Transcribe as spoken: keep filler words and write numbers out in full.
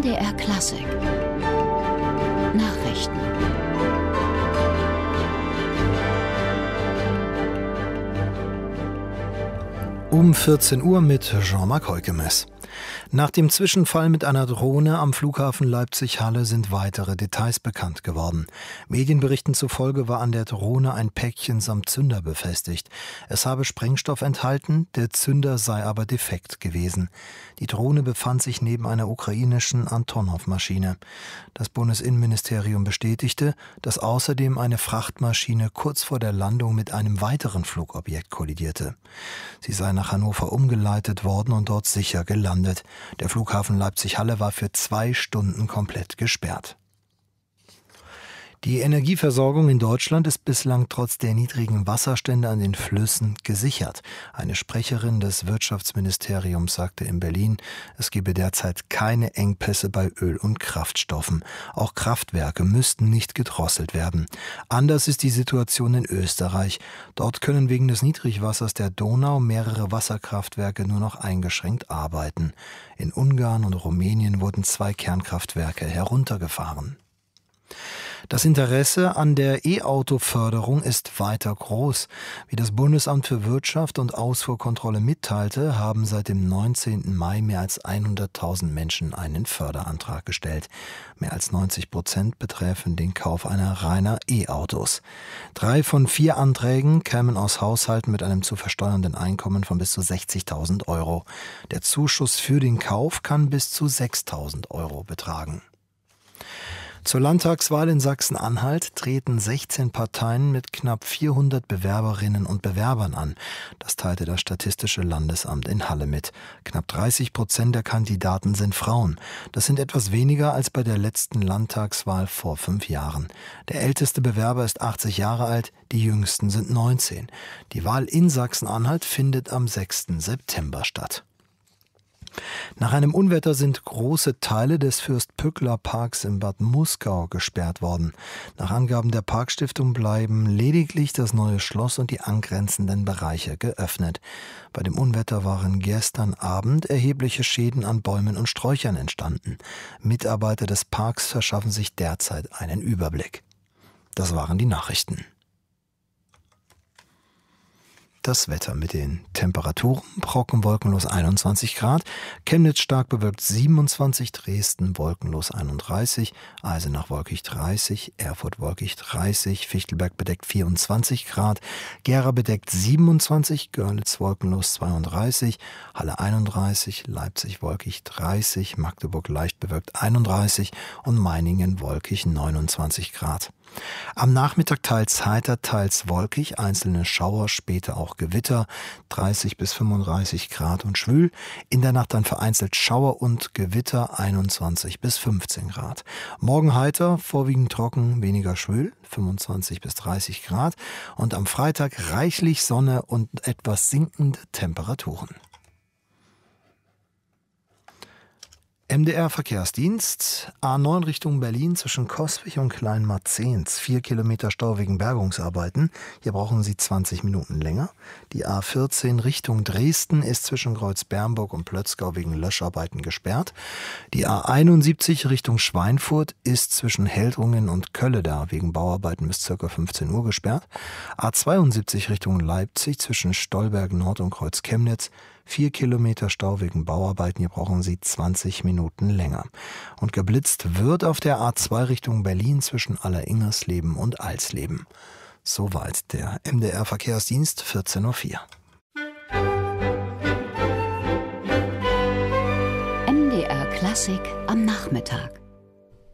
M D R Klassik Nachrichten. Um vierzehn Uhr mit Jean-Marc Heukemes. Nach dem Zwischenfall mit einer Drohne am Flughafen Leipzig-Halle sind weitere Details bekannt geworden. Medienberichten zufolge war an der Drohne ein Päckchen samt Zünder befestigt. Es habe Sprengstoff enthalten, der Zünder sei aber defekt gewesen. Die Drohne befand sich neben einer ukrainischen Antonov-Maschine. Das Bundesinnenministerium bestätigte, dass außerdem eine Frachtmaschine kurz vor der Landung mit einem weiteren Flugobjekt kollidierte. Sie sei nach Hannover umgeleitet worden und dort sicher gelandet. Der Flughafen Leipzig-Halle war für zwei Stunden komplett gesperrt. Die Energieversorgung in Deutschland ist bislang trotz der niedrigen Wasserstände an den Flüssen gesichert. Eine Sprecherin des Wirtschaftsministeriums sagte in Berlin, es gebe derzeit keine Engpässe bei Öl- und Kraftstoffen. Auch Kraftwerke müssten nicht gedrosselt werden. Anders ist die Situation in Österreich. Dort können wegen des Niedrigwassers der Donau mehrere Wasserkraftwerke nur noch eingeschränkt arbeiten. In Ungarn und Rumänien wurden zwei Kernkraftwerke heruntergefahren. Das Interesse an der E-Auto-Förderung ist weiter groß. Wie das Bundesamt für Wirtschaft und Ausfuhrkontrolle mitteilte, haben seit dem neunzehnten Mai mehr als hunderttausend Menschen einen Förderantrag gestellt. Mehr als neunzig Prozent betreffen den Kauf einer reiner E-Autos. Drei von vier Anträgen kämen aus Haushalten mit einem zu versteuernden Einkommen von bis zu sechzigtausend Euro. Der Zuschuss für den Kauf kann bis zu sechstausend Euro betragen. Zur Landtagswahl in Sachsen-Anhalt treten sechzehn Parteien mit knapp vierhundert Bewerberinnen und Bewerbern an. Das teilte das Statistische Landesamt in Halle mit. Knapp dreißig Prozent der Kandidaten sind Frauen. Das sind etwas weniger als bei der letzten Landtagswahl vor fünf Jahren. Der älteste Bewerber ist achtzig Jahre alt, die jüngsten sind neunzehn. Die Wahl in Sachsen-Anhalt findet am sechsten September statt. Nach einem Unwetter sind große Teile des Fürst-Pückler-Parks in Bad Muskau gesperrt worden. Nach Angaben der Parkstiftung bleiben lediglich das neue Schloss und die angrenzenden Bereiche geöffnet. Bei dem Unwetter waren gestern Abend erhebliche Schäden an Bäumen und Sträuchern entstanden. Mitarbeiter des Parks verschaffen sich derzeit einen Überblick. Das waren die Nachrichten. Das Wetter mit den Temperaturen: Brocken wolkenlos einundzwanzig Grad, Chemnitz stark bewölkt siebenundzwanzig, Dresden wolkenlos einunddreißig, Eisenach wolkig dreißig, Erfurt wolkig dreißig, Fichtelberg bedeckt vierundzwanzig Grad, Gera bedeckt siebenundzwanzig, Görlitz wolkenlos zweiunddreißig, Halle einunddreißig, Leipzig wolkig dreißig, Magdeburg leicht bewölkt einunddreißig und Meiningen wolkig neunundzwanzig Grad. Am Nachmittag teils heiter, teils wolkig, einzelne Schauer, später auch Gewitter, dreißig bis fünfunddreißig Grad und schwül. In der Nacht dann vereinzelt Schauer und Gewitter, einundzwanzig bis fünfzehn Grad. Morgen heiter, vorwiegend trocken, weniger schwül, fünfundzwanzig bis dreißig Grad. Und am Freitag reichlich Sonne und etwas sinkende Temperaturen. M D R Verkehrsdienst, A neun Richtung Berlin zwischen Coswig und Kleinmarzens, vier Kilometer Stau wegen Bergungsarbeiten. Hier brauchen Sie zwanzig Minuten länger. Die A vierzehn Richtung Dresden ist zwischen Kreuz-Bernburg und Plötzgau wegen Löscharbeiten gesperrt. Die A einundsiebzig Richtung Schweinfurt ist zwischen Heldrungen und Kölleda wegen Bauarbeiten bis ca. fünfzehn Uhr gesperrt. A zweiundsiebzig Richtung Leipzig zwischen Stolberg Nord und Kreuz Chemnitz, vier Kilometer Stau wegen Bauarbeiten, hier brauchen Sie zwanzig Minuten länger. Und geblitzt wird auf der A zwei Richtung Berlin zwischen Alleringersleben und Alsleben. Soweit der M D R Verkehrsdienst, vierzehn Uhr vier. M D R Klassik am Nachmittag.